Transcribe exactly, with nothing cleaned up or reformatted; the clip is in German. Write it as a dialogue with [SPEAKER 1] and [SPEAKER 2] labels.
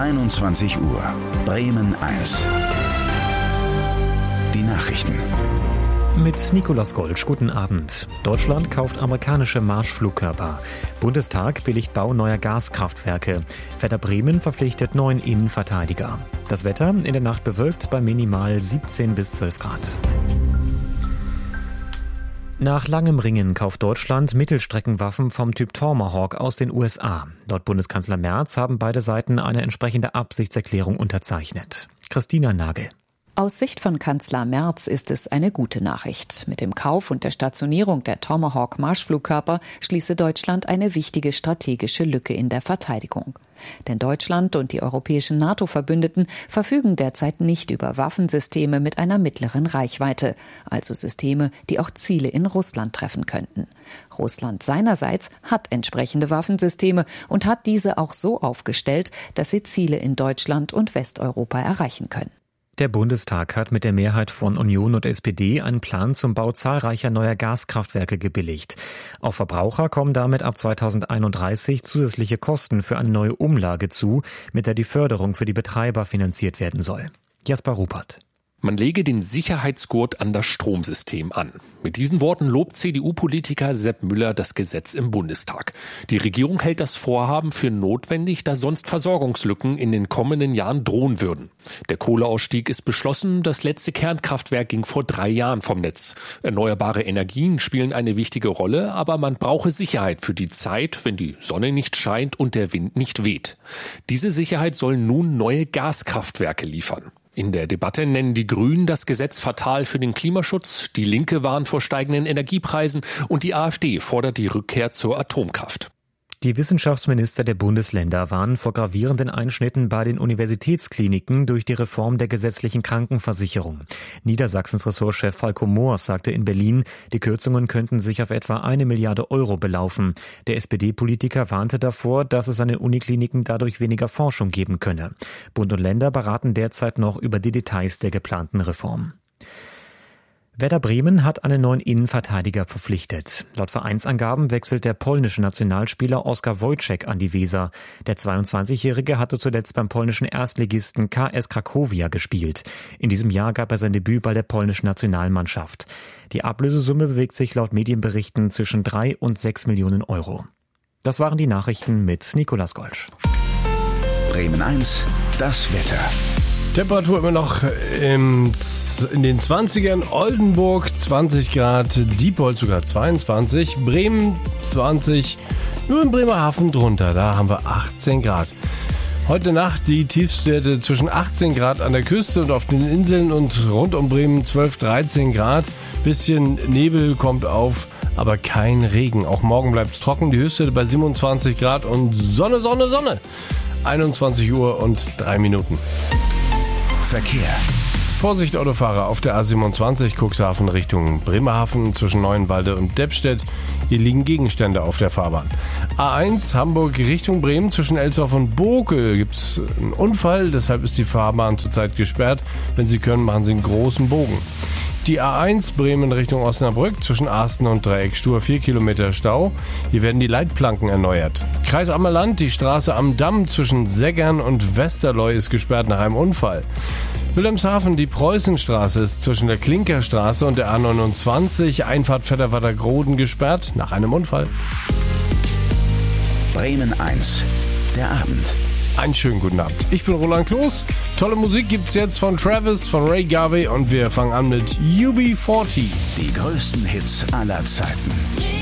[SPEAKER 1] einundzwanzig Uhr. Bremen eins. Die Nachrichten.
[SPEAKER 2] Mit Nikolaus Golsch, guten Abend. Deutschland kauft amerikanische Marschflugkörper. Bundestag billigt Bau neuer Gaskraftwerke. Werder Bremen verpflichtet neuen Innenverteidiger. Das Wetter in der Nacht bewölkt bei minimal siebzehn bis zwölf Grad. Nach langem Ringen kauft Deutschland Mittelstreckenwaffen vom Typ Tomahawk aus den U S A. Laut Bundeskanzler Merz haben beide Seiten eine entsprechende Absichtserklärung unterzeichnet. Christina Nagel.
[SPEAKER 3] Aus Sicht von Kanzler Merz ist es eine gute Nachricht. Mit dem Kauf und der Stationierung der Tomahawk-Marschflugkörper schließe Deutschland eine wichtige strategische Lücke in der Verteidigung. Denn Deutschland und die europäischen NATO-Verbündeten verfügen derzeit nicht über Waffensysteme mit einer mittleren Reichweite, also Systeme, die auch Ziele in Russland treffen könnten. Russland seinerseits hat entsprechende Waffensysteme und hat diese auch so aufgestellt, dass sie Ziele in Deutschland und Westeuropa erreichen können.
[SPEAKER 2] Der Bundestag hat mit der Mehrheit von Union und S P D einen Plan zum Bau zahlreicher neuer Gaskraftwerke gebilligt. Auf Verbraucher kommen damit ab zweitausendeinunddreißig zusätzliche Kosten für eine neue Umlage zu, mit der die Förderung für die Betreiber finanziert werden soll. Jasper Ruppert.
[SPEAKER 4] Man lege den Sicherheitsgurt an das Stromsystem an. Mit diesen Worten lobt C D U-Politiker Sepp Müller das Gesetz im Bundestag. Die Regierung hält das Vorhaben für notwendig, da sonst Versorgungslücken in den kommenden Jahren drohen würden. Der Kohleausstieg ist beschlossen, das letzte Kernkraftwerk ging vor drei Jahren vom Netz. Erneuerbare Energien spielen eine wichtige Rolle, aber man brauche Sicherheit für die Zeit, wenn die Sonne nicht scheint und der Wind nicht weht. Diese Sicherheit sollen nun neue Gaskraftwerke liefern. In der Debatte nennen die Grünen das Gesetz fatal für den Klimaschutz, die Linke warnt vor steigenden Energiepreisen und die AfD fordert die Rückkehr zur Atomkraft.
[SPEAKER 2] Die Wissenschaftsminister der Bundesländer warnen vor gravierenden Einschnitten bei den Universitätskliniken durch die Reform der gesetzlichen Krankenversicherung. Niedersachsens Ressortchef Falco Moors sagte in Berlin, die Kürzungen könnten sich auf etwa eine Milliarde Euro belaufen. Der S P D-Politiker warnte davor, dass es an den Unikliniken dadurch weniger Forschung geben könne. Bund und Länder beraten derzeit noch über die Details der geplanten Reform. Werder Bremen hat einen neuen Innenverteidiger verpflichtet. Laut Vereinsangaben wechselt der polnische Nationalspieler Oskar Wojciech an die Weser. Der zweiundzwanzigjährige hatte zuletzt beim polnischen Erstligisten K S Cracovia gespielt. In diesem Jahr gab er sein Debüt bei der polnischen Nationalmannschaft. Die Ablösesumme bewegt sich laut Medienberichten zwischen drei und sechs Millionen Euro. Das waren die Nachrichten mit Nikolaus Golsch.
[SPEAKER 1] Bremen eins, das Wetter.
[SPEAKER 5] Temperatur immer noch im, in den zwanzigern, Oldenburg zwanzig Grad, Diepholz sogar zweiundzwanzig, Bremen zwanzig, nur in Bremerhaven drunter, da haben wir achtzehn Grad. Heute Nacht die Tiefstwerte zwischen achtzehn Grad an der Küste und auf den Inseln und rund um Bremen zwölf, dreizehn Grad. Bisschen Nebel kommt auf, aber kein Regen. Auch morgen bleibt es trocken, die Höchstwerte bei siebenundzwanzig Grad und Sonne, Sonne, Sonne. einundzwanzig Uhr und drei Minuten.
[SPEAKER 1] Verkehr.
[SPEAKER 5] Vorsicht Autofahrer auf der A siebenundzwanzig Cuxhaven Richtung Bremerhaven zwischen Neuenwalde und Deppstedt. Hier liegen Gegenstände auf der Fahrbahn. A eins Hamburg Richtung Bremen zwischen Elsdorf und Bokel gibt es einen Unfall, deshalb ist die Fahrbahn zurzeit gesperrt. Wenn Sie können, machen Sie einen großen Bogen. Die A eins Bremen Richtung Osnabrück zwischen Arsten und Dreieck Stur vier Kilometer Stau. Hier werden die Leitplanken erneuert. Kreis Ammerland, die Straße am Damm zwischen Seggern und Westerleu ist gesperrt nach einem Unfall. Wilhelmshaven, die Preußenstraße ist zwischen der Klinkerstraße und der A neunundzwanzig Einfahrt Vetterwatter-Groden gesperrt nach einem Unfall.
[SPEAKER 1] Bremen eins, der Abend.
[SPEAKER 5] Einen schönen guten Abend. Ich bin Roland Kloß. Tolle Musik gibt's jetzt von Travis, von Ray Garvey und wir fangen an mit U B vierzig.
[SPEAKER 1] Die größten Hits aller Zeiten.